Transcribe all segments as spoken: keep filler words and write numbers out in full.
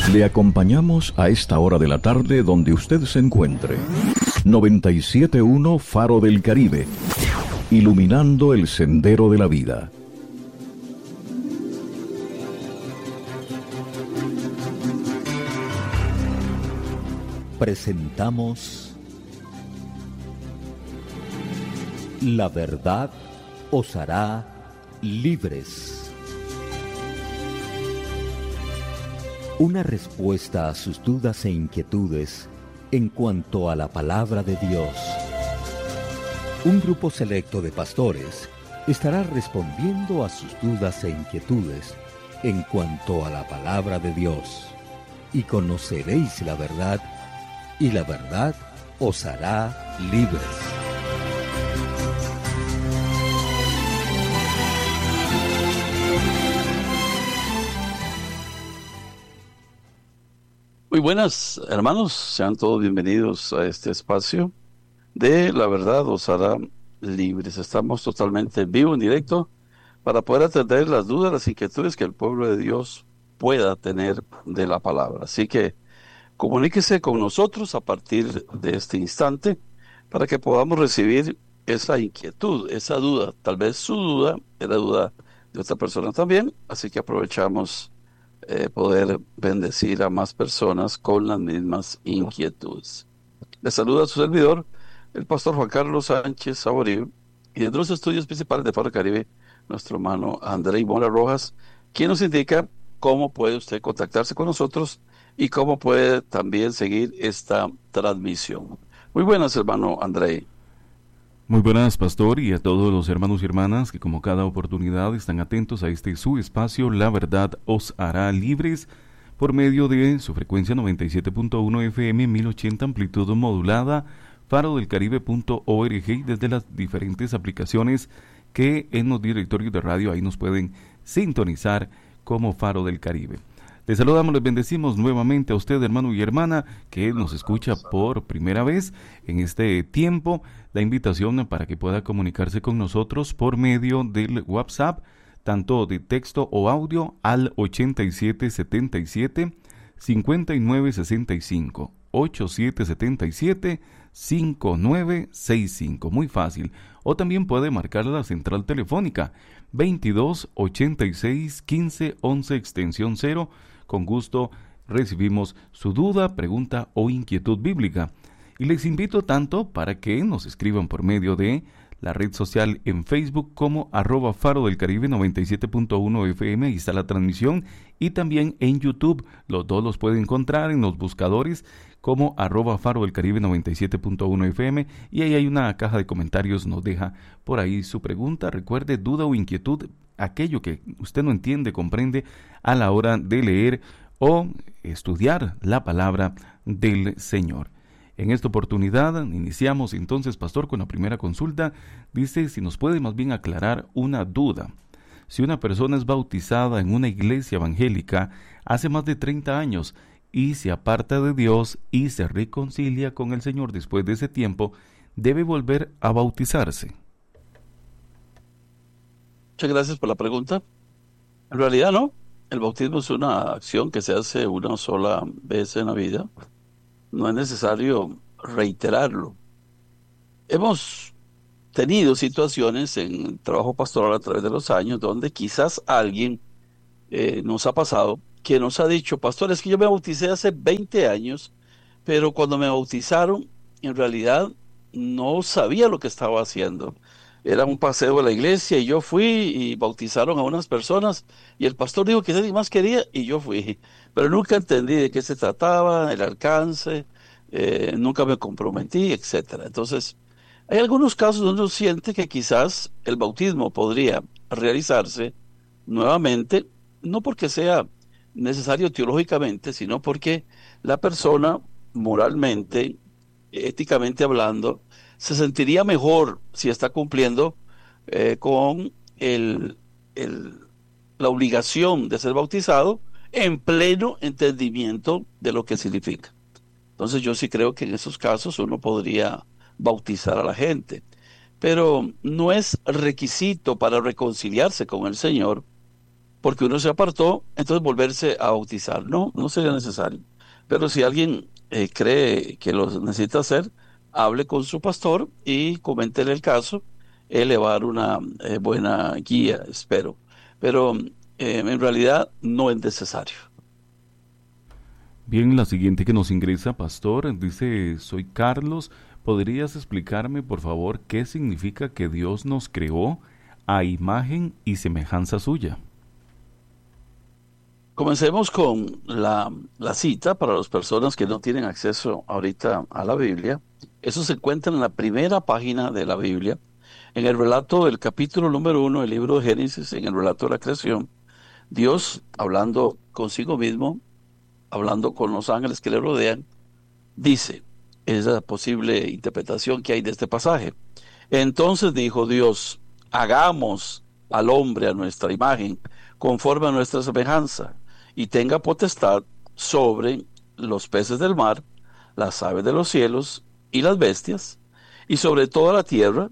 Le acompañamos a esta hora de la tarde donde usted se encuentre. noventa y siete punto uno Faro del Caribe, iluminando el sendero de la vida. Presentamos La verdad os hará libres. Una respuesta a sus dudas e inquietudes en cuanto a la palabra de Dios. Un grupo selecto de pastores estará respondiendo a sus dudas e inquietudes en cuanto a la palabra de Dios. Y conoceréis la verdad, y la verdad os hará libres. Muy buenas, hermanos, sean todos bienvenidos a este espacio de La verdad os hará libres. Estamos totalmente en vivo, en directo, para poder atender las dudas, las inquietudes que el pueblo de Dios pueda tener de la palabra. Así que comuníquese con nosotros a partir de este instante para que podamos recibir esa inquietud, esa duda. Tal vez su duda es la duda de otra persona también, así que aprovechamos Eh, poder bendecir a más personas con las mismas inquietudes. Les saluda a su servidor, el pastor Juan Carlos Sánchez Saborío, y desde los estudios principales de Faro Caribe, nuestro hermano André Mora Rojas, quien nos indica cómo puede usted contactarse con nosotros y cómo puede también seguir esta transmisión. Muy buenas, hermano André. Muy buenas, pastor, y a todos los hermanos y hermanas que como cada oportunidad están atentos a este su espacio, La verdad os hará libres, por medio de su frecuencia noventa y siete punto uno F M, mil ochenta amplitud modulada, faro del caribe punto org, y desde las diferentes aplicaciones que en los directorios de radio ahí nos pueden sintonizar como Faro del Caribe. Les saludamos, les bendecimos nuevamente a usted, hermano y hermana, que nos escucha por primera vez en este tiempo. La invitación para que pueda comunicarse con nosotros por medio del WhatsApp, tanto de texto o audio, al ochenta y siete setenta y siete cincuenta y nueve sesenta y cinco, ochenta y siete setenta y siete cincuenta y nueve sesenta y cinco, muy fácil. O también puede marcar la central telefónica veintidós ochenta y seis quince once extensión cero. Con gusto recibimos su duda, pregunta o inquietud bíblica. Y les invito tanto para que nos escriban por medio de la red social en Facebook como arroba Faro del Caribe noventa y siete punto uno F M, ahí está la transmisión, y también en YouTube. Los dos los pueden encontrar en los buscadores como arroba Faro del Caribe noventa y siete punto uno F M, y ahí hay una caja de comentarios, nos deja por ahí su pregunta. Recuerde, duda o inquietud, aquello que usted no entiende, comprende a la hora de leer o estudiar la palabra del Señor. En esta oportunidad iniciamos entonces, pastor, con la primera consulta. Dice si nos puede más bien aclarar una duda. Si una persona es bautizada en una iglesia evangélica hace más de treinta años y se aparta de Dios y se reconcilia con el Señor después de ese tiempo, ¿debe volver a bautizarse? Muchas gracias por la pregunta. En realidad no. El bautismo es una acción que se hace una sola vez en la vida. No es necesario reiterarlo. Hemos tenido situaciones en el trabajo pastoral a través de los años donde quizás alguien eh, nos ha pasado que nos ha dicho: pastor, es que yo me bauticé hace veinte años, pero cuando me bautizaron, en realidad no sabía lo que estaba haciendo. Era un paseo de la iglesia y yo fui y bautizaron a unas personas y el pastor dijo que nadie más quería y yo fui. Pero nunca entendí de qué se trataba, el alcance, eh, nunca me comprometí, etcétera. Entonces, hay algunos casos donde uno siente que quizás el bautismo podría realizarse nuevamente, no porque sea necesario teológicamente, sino porque la persona moralmente, éticamente hablando, se sentiría mejor si está cumpliendo eh, con el, el, la obligación de ser bautizado en pleno entendimiento de lo que significa. Entonces yo sí creo que en esos casos uno podría bautizar a la gente, pero no es requisito para reconciliarse con el Señor porque uno se apartó, entonces volverse a bautizar. No, no sería necesario. Pero si alguien eh, cree que lo necesita hacer, hable con su pastor y coméntele el caso. Él le va a dar una eh, buena guía, espero. Pero eh, en realidad no es necesario. Bien, la siguiente que nos ingresa, pastor, dice, soy Carlos. ¿Podrías explicarme, por favor, qué significa que Dios nos creó a imagen y semejanza suya? Comencemos con la, la cita para las personas que no tienen acceso ahorita a la Biblia. Eso se encuentra en la primera página de la Biblia, en el relato del capítulo número uno del libro de Génesis, en el relato de la creación. Dios, hablando consigo mismo, hablando con los ángeles que le rodean, dice, es la posible interpretación que hay de este pasaje. Entonces dijo Dios, hagamos al hombre a nuestra imagen, conforme a nuestra semejanza, y tenga potestad sobre los peces del mar, las aves de los cielos y las bestias, y sobre toda la tierra,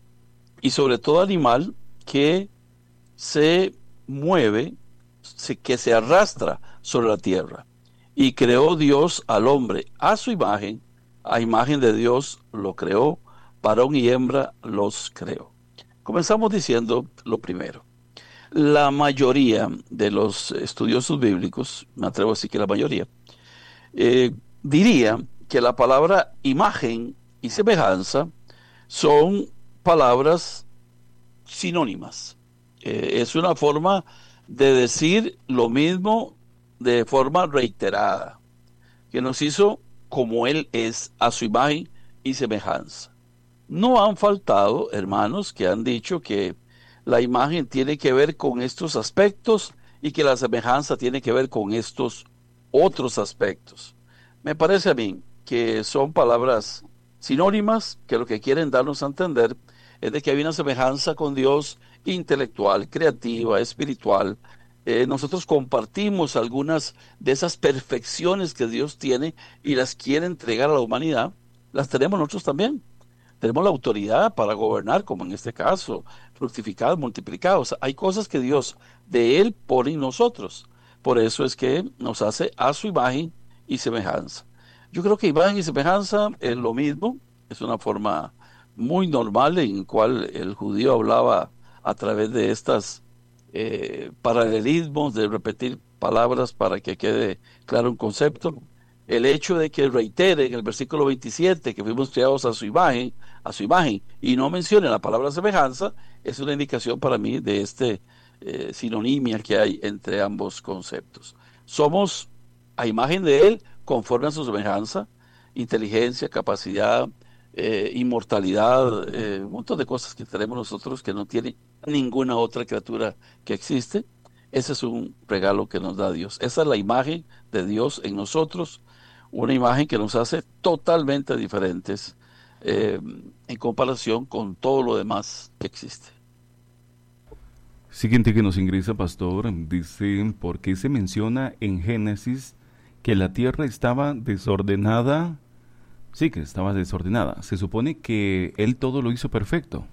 y sobre todo animal que se mueve, que se arrastra sobre la tierra. Y creó Dios al hombre a su imagen, a imagen de Dios lo creó, varón y hembra los creó. Comenzamos diciendo lo primero. La mayoría de los estudiosos bíblicos, me atrevo a decir que la mayoría, eh, diría que la palabra imagen y semejanza son palabras sinónimas. Eh, es una forma de decir lo mismo de forma reiterada, que nos hizo como Él es, a su imagen y semejanza. No han faltado hermanos que han dicho que la imagen tiene que ver con estos aspectos y que la semejanza tiene que ver con estos otros aspectos. Me parece a mí que son palabras sinónimas que lo que quieren darnos a entender es de que hay una semejanza con Dios intelectual, creativa, espiritual. Eh, nosotros compartimos algunas de esas perfecciones que Dios tiene y las quiere entregar a la humanidad. Las tenemos nosotros también. Tenemos la autoridad para gobernar, como en este caso, fructificados, multiplicados. Hay cosas que Dios de Él pone en nosotros. Por eso es que nos hace a su imagen y semejanza. Yo creo que imagen y semejanza es lo mismo. Es una forma muy normal en la cual el judío hablaba a través de estas eh, paralelismos, de repetir palabras para que quede claro un concepto. El hecho de que reitere en el versículo veintisiete que fuimos creados a su imagen, a su imagen, y no mencione la palabra semejanza, es una indicación para mí de este eh, sinonimia que hay entre ambos conceptos. Somos a imagen de Él, conforme a su semejanza, inteligencia, capacidad, eh, inmortalidad, eh, un montón de cosas que tenemos nosotros que no tiene ninguna otra criatura que existe. Ese es un regalo que nos da Dios. Esa es la imagen de Dios en nosotros, una imagen que nos hace totalmente diferentes eh, en comparación con todo lo demás que existe. Siguiente que nos ingresa, pastor, dice, ¿por qué se menciona en Génesis que la tierra estaba desordenada? Sí, que estaba desordenada. Se supone que Él todo lo hizo perfecto.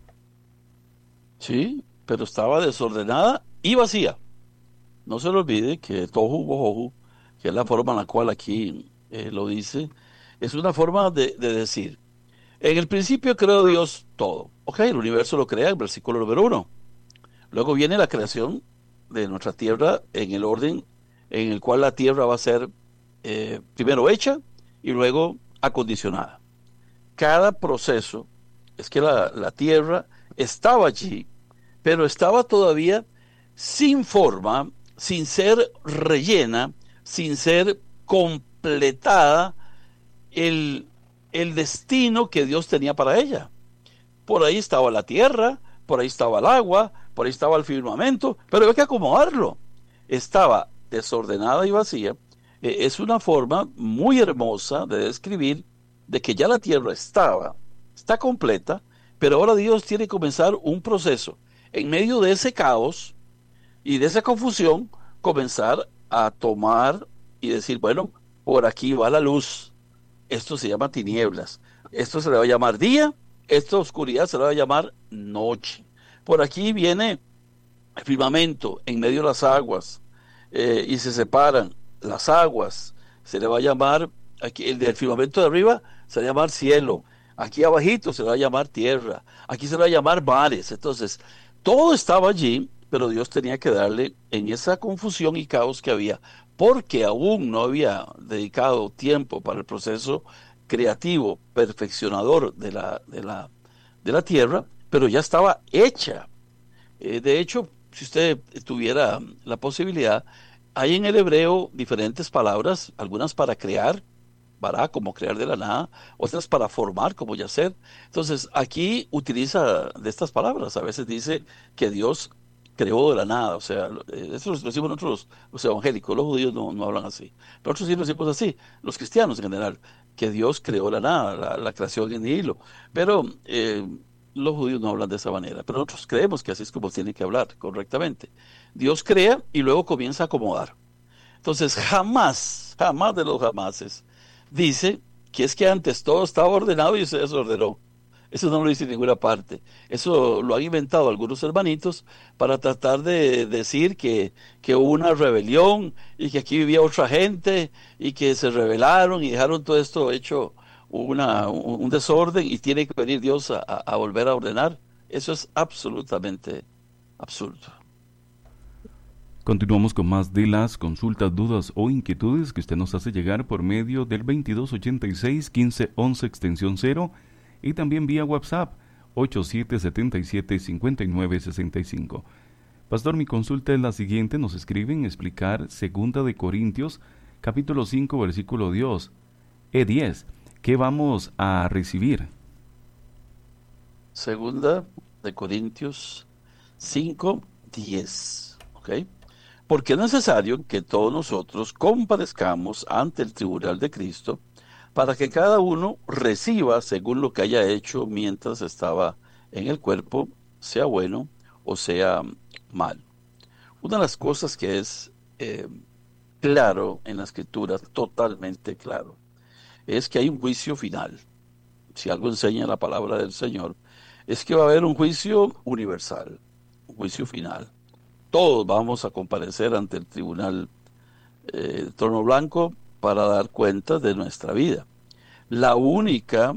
Sí, pero estaba desordenada y vacía. No se le olvide que tohu bohu, que es la forma en la cual aquí eh, lo dice, es una forma de, de decir, en el principio creó Dios todo. Ok, el universo lo crea, el versículo número uno. Luego viene la creación de nuestra tierra en el orden en el cual la tierra va a ser eh, primero hecha y luego acondicionada. Cada proceso es que la, la tierra estaba allí, pero estaba todavía sin forma, sin ser rellena, sin ser completada el, el destino que Dios tenía para ella. Por ahí estaba la tierra, por ahí estaba el agua, por ahí estaba el firmamento, pero había que acomodarlo. Estaba desordenada y vacía. Eh, es una forma muy hermosa de describir de que ya la tierra estaba, está completa, pero ahora Dios tiene que comenzar un proceso. En medio de ese caos y de esa confusión, comenzar a tomar y decir, bueno, por aquí va la luz. Esto se llama tinieblas. Esto se le va a llamar día. Esta oscuridad se le va a llamar noche. Por aquí viene el firmamento en medio de las aguas, eh, y se separan las aguas, se le va a llamar, aquí, el del firmamento de arriba se va a llamar cielo, aquí abajito se le va a llamar tierra, aquí se le va a llamar mares. Entonces, todo estaba allí, pero Dios tenía que darle en esa confusión y caos que había, porque aún no había dedicado tiempo para el proceso creativo, perfeccionador de la, de la, de la tierra, pero ya estaba hecha. Eh, de hecho, si usted tuviera la posibilidad, hay en el hebreo diferentes palabras, algunas para crear, para como crear de la nada, otras para formar, como yacer. Entonces, aquí utiliza de estas palabras. A veces dice que Dios creó de la nada, o sea, eso lo decimos nosotros los evangélicos, los judíos no, no hablan así. Nosotros sí lo decimos así, los cristianos en general, que Dios creó de la nada, la, la creación en el hilo. Pero eh, los judíos no hablan de esa manera, pero nosotros creemos que así es como tiene que hablar correctamente. Dios crea y luego comienza a acomodar. Entonces, jamás, jamás de los jamases dice que es que antes todo estaba ordenado y se desordenó. Eso no lo dice en ninguna parte. Eso lo han inventado algunos hermanitos para tratar de decir que, que hubo una rebelión y que aquí vivía otra gente y que se rebelaron y dejaron todo esto hecho una, un desorden y tiene que venir Dios a, a volver a ordenar. Eso es absolutamente absurdo. Continuamos con más de las consultas, dudas o inquietudes que usted nos hace llegar por medio del veintidós ochenta y seis, quince once extensión cero y también vía WhatsApp ocho siete siete siete, cinco nueve seis cinco. Pastor, mi consulta es la siguiente. Nos escriben explicar Segunda de Corintios capítulo cinco versículo diez. ¿Qué vamos a recibir? Segunda de Corintios cinco diez. ¿Ok? Porque es necesario que todos nosotros comparezcamos ante el tribunal de Cristo para que cada uno reciba según lo que haya hecho mientras estaba en el cuerpo, sea bueno o sea mal. Una de las cosas que es eh, claro en la Escritura, totalmente claro, es que hay un juicio final. Si algo enseña la palabra del Señor, es que va a haber un juicio universal, un juicio final. Todos vamos a comparecer ante el tribunal eh, trono blanco para dar cuenta de nuestra vida. La única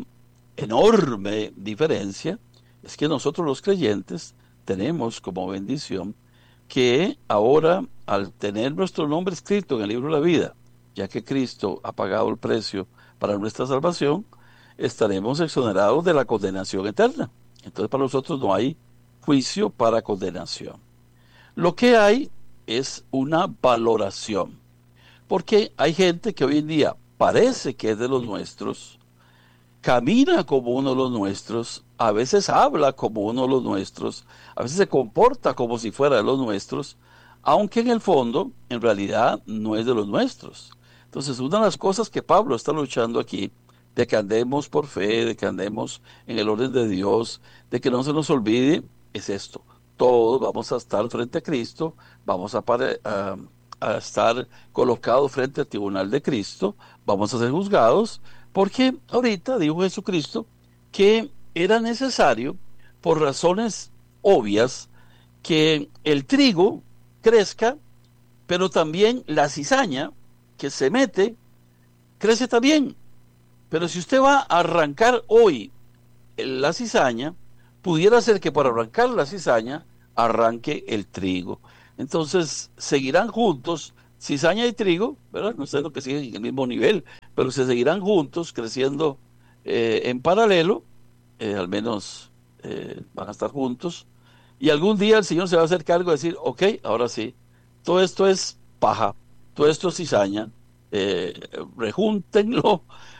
enorme diferencia es que nosotros los creyentes tenemos como bendición que ahora, al tener nuestro nombre escrito en el libro de la vida, ya que Cristo ha pagado el precio para nuestra salvación, estaremos exonerados de la condenación eterna. Entonces para nosotros no hay juicio para condenación. Lo que hay es una valoración, porque hay gente que hoy en día parece que es de los nuestros, camina como uno de los nuestros, a veces habla como uno de los nuestros, a veces se comporta como si fuera de los nuestros, aunque en el fondo, en realidad, no es de los nuestros. Entonces, una de las cosas que Pablo está luchando aquí, de que andemos por fe, de que andemos en el orden de Dios, de que no se nos olvide, es esto. Todos vamos a estar frente a Cristo, vamos a, pare, a, a estar colocados frente al tribunal de Cristo, vamos a ser juzgados, porque ahorita dijo Jesucristo que era necesario, por razones obvias, que el trigo crezca, pero también la cizaña que se mete, crece también. Pero si usted va a arrancar hoy la cizaña, pudiera ser que para arrancar la cizaña arranque el trigo. Entonces seguirán juntos cizaña y trigo, ¿verdad? No sé lo que siguen en el mismo nivel, pero se seguirán juntos creciendo eh, en paralelo, eh, al menos eh, van a estar juntos, y algún día el Señor se va a hacer cargo de decir, ok, ahora sí, todo esto es paja, todo esto es cizaña, eh, rejúntenlo